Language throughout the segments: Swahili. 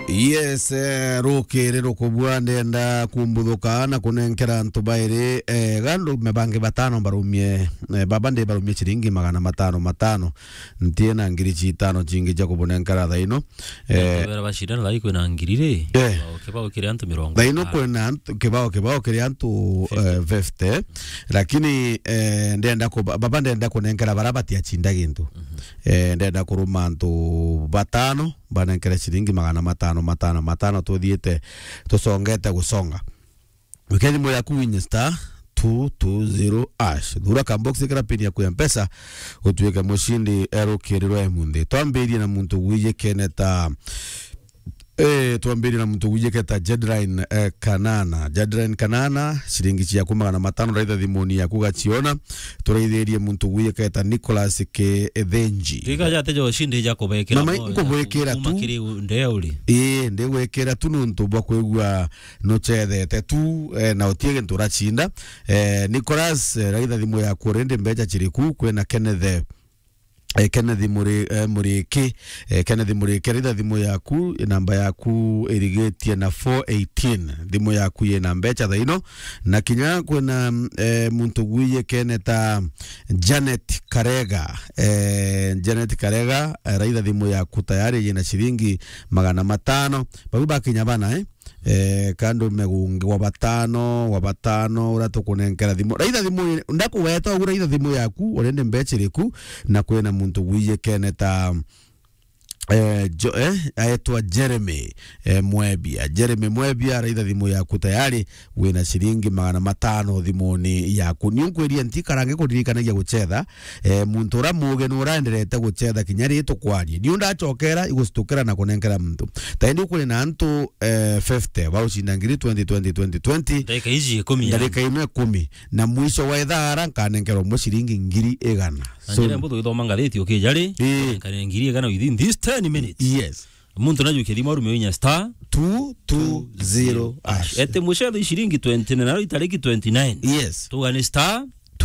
Yes, rukiri rukubwa ndenda kumbuthuka na kunenkera antu bairi gandu mebange batano barumie babande barumie chiringi 500 ntie na ngiri 5 chingi cha kubonenkera thaino bara bashirana lai kwena ngirire kibao kiri antu 70 thaino kwena kibao kiri antu 50 lakini ndenda ko babande ndenda kunenkera barabati achinda gintu ndenda kuruma antu batano banenkera chiringi 500 tuthiete tusongete gusonga wikendi moya kuwinya star 220 ash dura kambox kira pini ya kumpesa utuweka mushindi erukiriro emunde twambirie na muntu wije keneta tuambiri na mtu wujeketa Jedline Kanana shiringi chia 500 raidha dhimoni ya kugachiona turaidherie mtu wujeketa Nicholas K Edhenji kika jatejo washindi jako bekera mama inko wekera tu ndeuli nde wekera tu nuntu bwakwegwa no chethete tu na otiege nturachinda Nicholas raidha dhimo ya kurende mbecha chiriku kwena Kenneth Kennedy Muriki Kennedy Muriki ritha thimu yaku namba yaku irigetie na 418 thimu yaku ye namba cha thaino na kinya kwena muntu gwiye keneta Janet Karega ritha thimu yaku tayari ye na shiringi 500 babu bakinya bana kando megungi wa batano uratukunenkera thimu raitha thimu ndakuweta ugura raitha thimu yaku urende mbechiriku na kwena muntu wiye keneta aitwa Jeremy Mwebia raitha thimu yaku tayari wina shiringi 500 thimuni yaku ni unkweria ntikarange kuririkanagia guchetha muntu ura muge nuraenderete guchetha kinyari tukwarie ni undachokera igustukira na kunenkera muntu taindi ukuri na antu 50 bauchinda ngiri 2020 dakika hizi 10 na mwisho wa ithara kanenkero mushiringi ngiri 100 so mbuto ithoma ngatheti ukijari kane ngiri 100 within this 10 minutes yes muntu najuke maru mwinya star 220 ash ete mushetho shiringi 20 na itariki 29 yes tugani star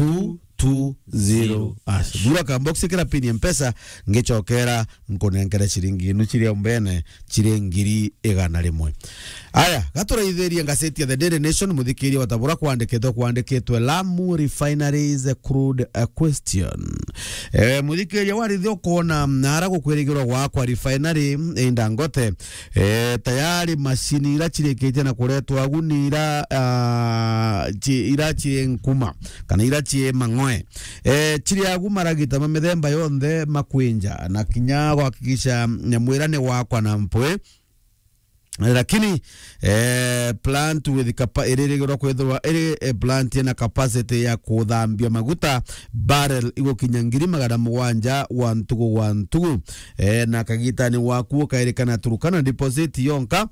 220 ash dura kambox kira pini mpesa ngechokera nkonenkera shiringi nuchiria mbene chirengiri 100 aya gaturaithirie ngaseti ya The Daily Nation muthikiria watabura kwandikitwe Lamu Refineries crude question muthikiria warithio kona nara gukwirigirwa gwakwa refinery Dangote tayari mashini ira chirikite na kuretwa agunira ira nkuma kana ira mang'oe chiri agumaragita mamethemba yonthe makwinja na kinya gwakikisha nyamwirane wakwa na mpwe lakini plant with irigirwa kwithwa plant na capacity ya kuthambia maguta barrel igokinya ngiri 700 wa ntugu na kagitani waku kairikana Turkana deposit yonka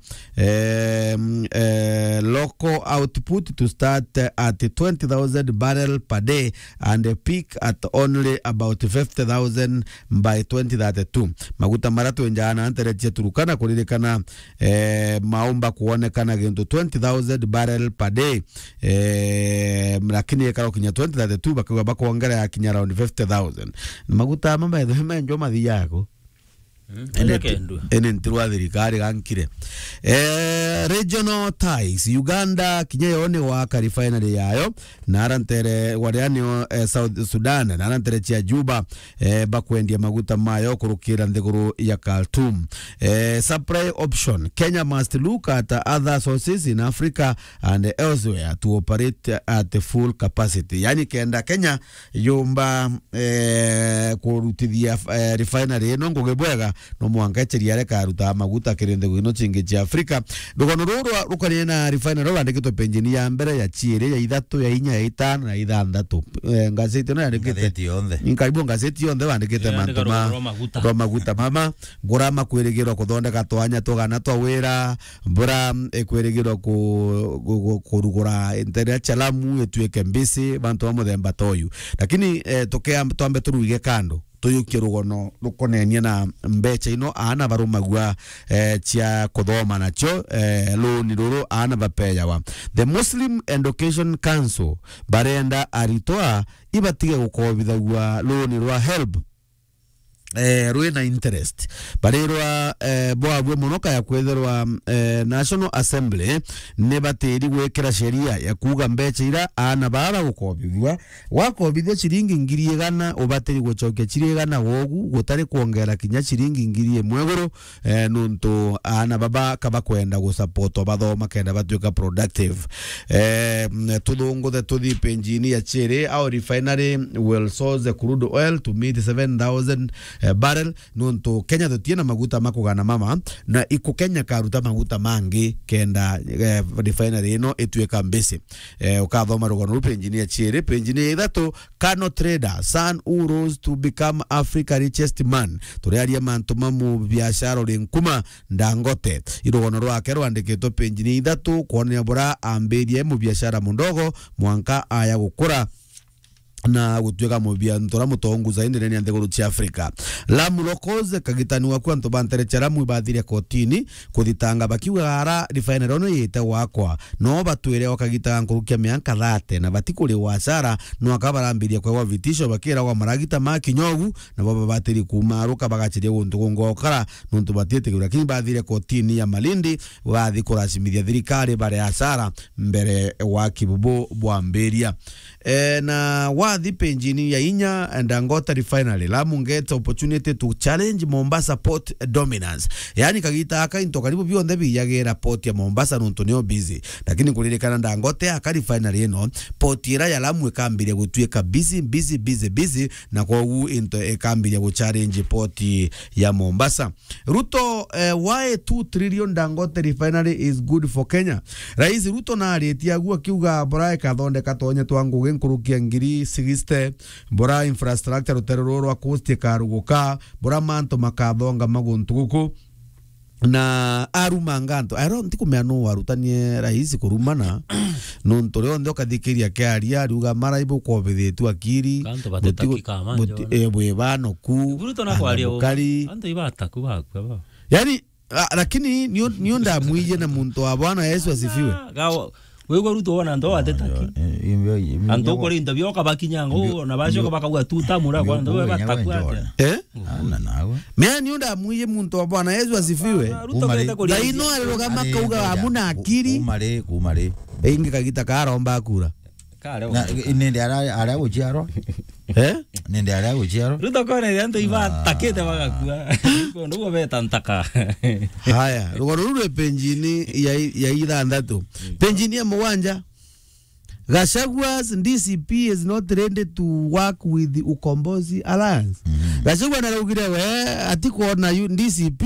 local output to start at 20,000 barrel per day and peak at only about 50,000 by 2032 maguta maratu njana antereche Turkana kuririkana maomba kuonekana gintu 20,000 barrel per day lakini ekaro kinya 2032 bakwa bakuongera ya kinya around 50,000 maguta mamba edho njo mathi yako ene ntirwa thirikari gankire regional ties Uganda kinya yone wa refinery yayo narantere wariani South Sudan narantere chia Juba bakwendia maguta mayo kurukira nthiguru ya Khartoum supply option Kenya must look at other sources in Africa and elsewhere to operate at full capacity yani kenda Kenya yumba kurutithia refinery eno ngugebwega no mwangacheria areka ruta maguta kirinde gwino chingi cha Afrika rugono ruru rukani na refinery rwandikitwe penjini ya mbere ya chiere ya 3 ya 4 ya 5 na 6 ngazeti no yandikite inkaribu ngazeti yonde wandikite mantuma ro maguta mama ngurama kwirigirwa kuthondeka twanya tugana twawira mbura kwirigirwa kurugura entere chalamu etweke mbisi bantu bamuthemba toyu lakini tokea twambe turuige kando tuyukie rugono rukonenia na mbecha ino ana barumagwa chia kuthoma nacho loan ruru ana bapeyawa the Muslim Education Council barenda aritoa ibatige gukobithagwa loan rwa help ruina interest barirwa bwabwe munoka ya kwetherwa National Assembly ne bateri gwekera sheria ya kuga mbecha ira ana baba gukobithwa wakobithwa ciringi ngiri 100 ubateri gucokia ciringi 100 wogu gutari kuongera kinya ciringi ngiri 1 nuntu ana baba kaba kwenda gu support abathoma kenda batuika productive tudungu the tuthi penjini ya chere au refinery will source the crude oil to meet 7,000 barrel nuntu Kenya tutiena maguta makugana mama na iku Kenya karuta maguta mangi kenda refinery ino etueka mbese ukathoma rugano penjini chere penjini ithatu Kano trader son who rose to become Africa richest man turiaria mantu mamu biashara nkuma Dangote irugano rwake rwandikitwo penjini ithatu kuonania bora ambirie mu biashara mundogo mwanka aya gukura na gutuika mubia ntora mutongu zaindi nene andeguru cia Afrika Lamu Lokoze kagitani wa kwanto bantere charamu bathire kotini kuthitanga bakiwa ara refinery ono yete wakwa no batwire wakagita nkurukia mianka 30 na batikuri wasara no akabarambiria kwa vitisho bakira wa maragita makinyogu na baba batiri kumaruka bagachirie guntu gongokara nuntu batiete kura kini bathire kotini ya Malindi wathi kurashimithia thirikari bare hasara mbere wa kibubo bwamberia na wathi penjini ya inya and Dangote refinery Lamu get opportunity to challenge Mombasa port dominance yani kagita aka into karibu bionde biyagera port ya Mombasa nuntu neo busy lakini kulirekana Dangote aka refinery eno port ira ya Lamu ekambire gutuika busy na kwa u into ekambire go challenge port ya Mombasa Ruto why 2 trillion Dangote refinery is good for Kenya Rais Ruto na aretia gua kiuga bora kathonde katonye twangu nkurukia ngiri 60 bora infrastructure uterero rwa coast karuguka bora manto makathonga maguntuguku na arumanganto ntikumeno warutanie rais kurumana nonto leo ndo kathikiria kiaria ruga maraibu kobithitu akiri bwe bano ku kali anto ibata ku bakwa yani lakini niyo ndamwije na muntu wa Bwana Yesu asifiwe wewe Ruto wana ndo atetaki ando kuri ndabyo kabakinyango na basho kabakagwa tutamura kwa ndo batakwata ana nawe mimi niunda muye muntu wa Bwana Yesu asifiwe daino aliroga makauga amuna akiri kumare ingi kagita karomba kura na nende ara uchiaro nende ara uchiaro Ruto kone ando iba takete bagakua ndo beta ntaka haya rugorure penjini ya ithandatu penjini ya muwanja Gachagwa's DCP is not ready to work with the Ukombozi Alliance. Gachagwa na rugire we atiko na DCP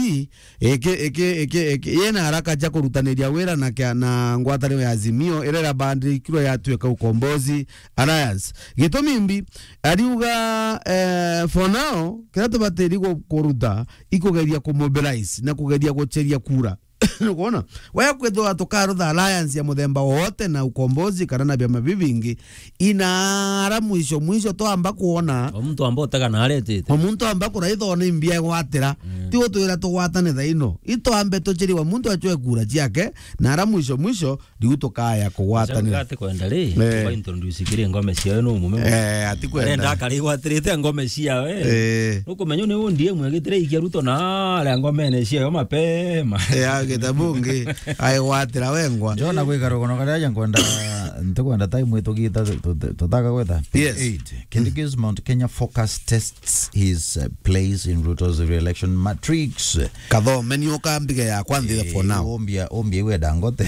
eke yena haraka ja kurutaniria wera na ngwatani ya Azimio erera bandi kiro yatueka Ukombozi Alliance. Gitomimbi ariuga for now kirato bateri go kuruta ikogeria ku mobilize na kugeria gocheria kura Unaona wewe kwetho atokarutha alliance ya muthemba wote na Ukombozi kana na byama bivingi inara mwisho to amba kuona omuntu amba otaka na aretete omuntu amba kuraithona imbia gwatira ti utwira tugwatane thaino ito ambe tochiri wa muntu achwe kura ciake na ara mwisho riuto kaya kugwatanira ngate kwenda ri kwa introduce kire ngome cia no mume ati kwenda enda kari gwatirite ngome cia we ukomenyo ni undie mwegitire ikia Ruto na ala ngome ne cia yo mapema getabungi aiwatira wengwa jona gwikarogono karaja kwenda ntakwenda time itugita tutaka kweta yes Kindigis Mount Kenya focus tests his place in Ruto's re-election matrix kadho menio kambige ya kwanza for now ombia iwe Dangote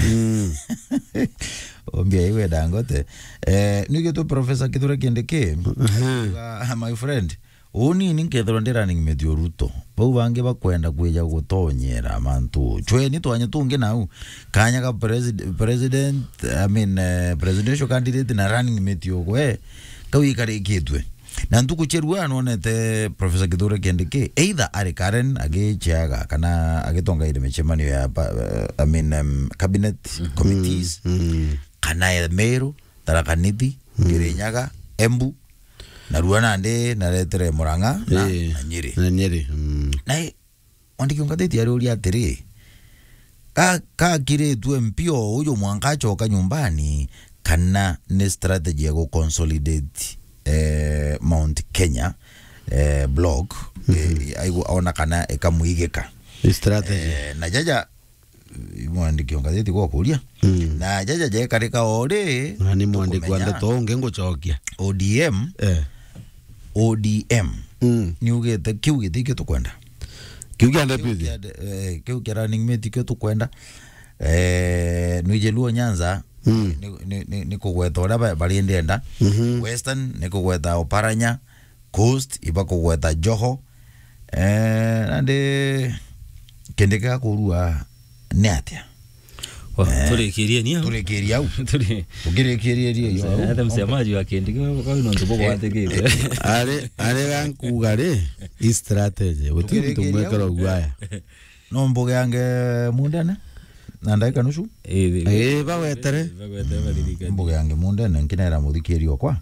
ombia iwe Dangote nigeto Professor Kithure Kindiki my friend Oni ninkethero ndirani medio Ruto bau bange bakwenda kweja gutonyera mantu chweni twanye tunge nau kanya ka president presidential candidate na running medio kwe kawikare kitwe na ntukucherwa anonete Professor Kithure Kindiki either ari Karen agechaga kana agetonga ile mechemani ya cabinet committees kana Meru Tarakaniti Kirinyaga Embu na Ruana ande na letere Muranga na Nyeri na ondiki ngati yari uri atiri ka kire tu mpio uyo mwanka choka nyumbani kana ne strategy ya go consolidate Mount Kenya blog aigu ona kana ekamuigeka strategy na jaja mwandiki ongazeti kwa kulia na jaja je karika ore ni mwandiki wanda to ngengo chokia ODM ni ugete kiugete ke tukwenda kiugenda pidi kiugera ningmeti ke tukwenda Nwijeluo Nyanza ni kugweta ora bali ndenda Western ni kugweta Oparanya Coast iba kugweta Joho ande kendeka kurua neatia turekeria ni turekeria au tugerekeria yo hata msemaji wa kendeka kwa ino ntubo wategete ale gankugare strategy uti tumwekera gwaya no mboge yange mundana nandaika nusu bawetere mboge yange mundana nkinera muthikirio kwa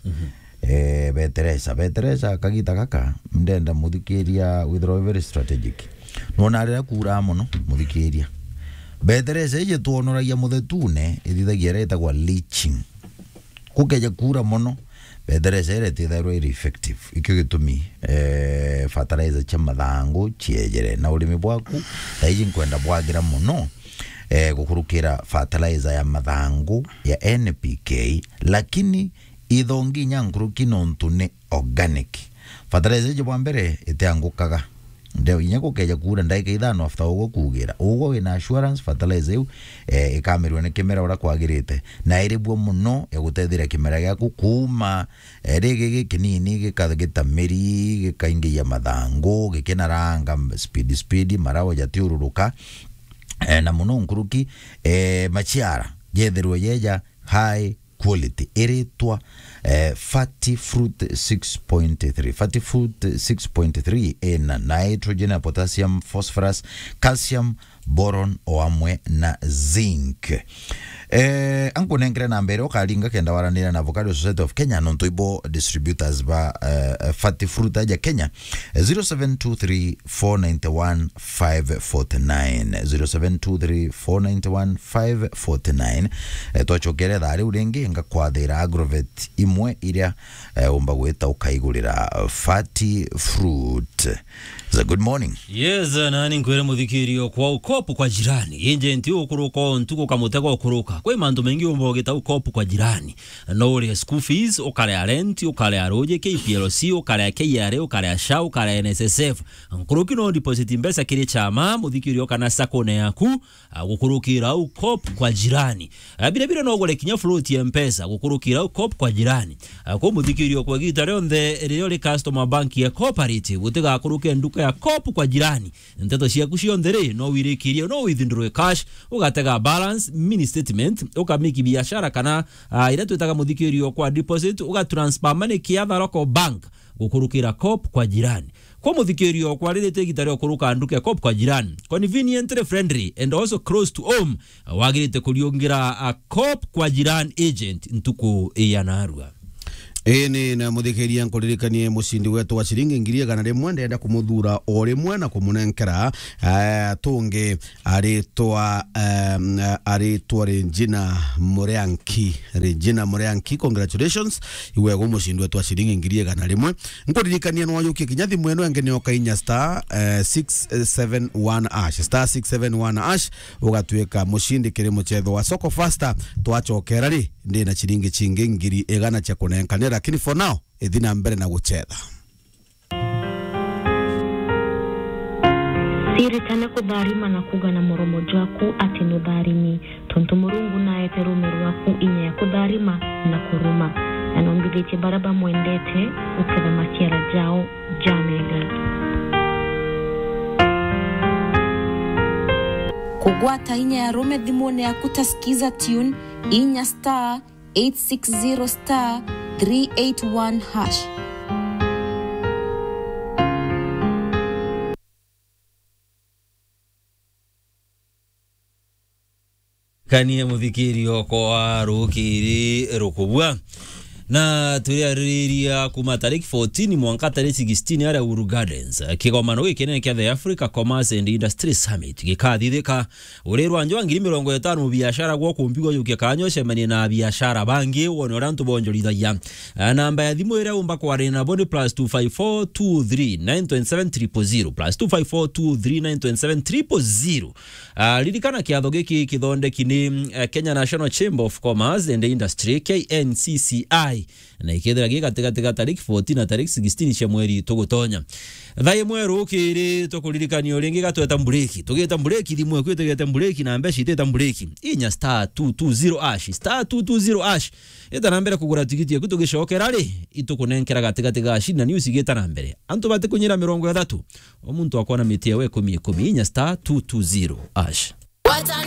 Beteresa kagita kaka ndenda muthikiria withdraw very strategic nona rira kura muno muthikiria Beteresa je tuonoragia muthetune ithithagia reta kwa leaching kukeja kura muno Beteresa ere tithero effective ikyo gitumi fertilizer cha mathangu chiejere na urimi bwaku thaiji nkwenda bwagira muno gukurukira fertilizer ya mathangu ya NPK lakini ithongi nyanguruki nontune organic fertilizer je bwambere iteangukaga ndio inyako keja kura ndaika ithano after ugo kugira ugo ina assurance fertilizer yu ikamirwe ne kimera ora kwagirite na iribwo muno egutethira kimera gyaku kuma rege kinini gikagita meri gikaingi ya mathangu gikinaranga speed marawo jatiururuka na muno nkuruki machiara jetherwe yeja high quality eretwa fatty fruit 6.3 fatty fruit 6.3 ena nitrogen, potassium, phosphorus, calcium, boron oamwe na zinc. Anko nengre na mbere okalinga kenda waranira na Avocado Society of Kenya nontoibo distributors ba fatty fruit aja Kenya 0723491549 0723491549 twachokere thari urengi nga kwathira agrovet imwe iria umba gweta ukaigurira fatty fruit. So good morning. Yes, nani nkwere muthikirio kwa ukopu kwa jirani. Inje nti ukuruko ntuko kamutego ukuruka. Kwa mandu mengi umbogeta ukopu kwa jirani. No uri school fees, ukale ya rent, ukale ya roje, KPLC, ukale ya KRA, ukale ya SHA, ukale ya NSSF. Nkuruki no deposit mbesa kiri chama, muthikirio kana sakone yaku, kukurukira ukopu kwa jirani. Bila no gole kinya float ya mpesa, kukurukira ukopu kwa jirani. Kwa muthikirio kwa gita leonde rioli customer bank ya cooperative, utega kuruke nduka ya kopu kwa jirani nteto cia kuciondere no wirekirie no withindrwe cash ugatega balance mini statement ukamiki biashara kana ira twetaga muthikirio kwa deposit ugatransfer money kia local bank gukurukira kopu kwa jirani kwa muthikirio kwa rire tegitare okuruka nduka ya kopu kwa jirani convenient, friendly and also close to home wagirite kuliungira kopu kwa jirani agent ntuku yanarua. Ni na muthikiria nkuririkanie mucindi wetu wa ciringi ngiri igana rimwe ndenda kumuthura o rimwe na kumunenkera tungi aritwa Regina Murianki congratulations iwe go mucindi wetu wa ciringi ngiri igana rimwe nkuririkanie no yuki kinyathi mweno engene okainya star 671 ugatweka mucindi kiri muchetho wa soko faster twachokera ri ndi na ciringi cingi ngiri igana cha kunenkanira lakini for now ethina mbere na guchetha siri tana kudharima na kugana moromo jaku ati nudharimi tonto murungu na etero meruaku inye ya kudharima na kuruma anongidiche baraba mwendete ukeda matiara jao jamega kugwata inya ya rome dhimone ya kutasikiza tune inya star 860 star 381 hash. Kanie muthikirio kwa rukiri rukubwa na turiariria kuma tariki 14 mwanka tariki 16 ara Uhuru Gardens kigomano gikene kia the Africa Commerce and Industry Summit gikathithika urirwa njwa 2050 mu biashara gwo kumbigwa yuke kanyo cemani na biashara bangi wone orantu bonjorithagia namba ya thimu ira umba kwari na boni +25423927300 +25423927300 lirikana kiatho giki kithondeki ni Kenya National Chamber of Commerce and Industry KNCCI na ikethera gikatika tariki 14 na tariki 16 cia mweri tugutonya thaye mweru kiri tukuririkania ringi gatweta mbureki tugeta mbureki thimwe kwitugeta mbureki na mbeca iteta mbureki inya *220# eta na mbere kugura tikiti yaku tugicokera ri itukunenkera gatika ashi na news igeta na mbere antu bate kunyira 30 omuntu akona mitie we 10 inya *220#.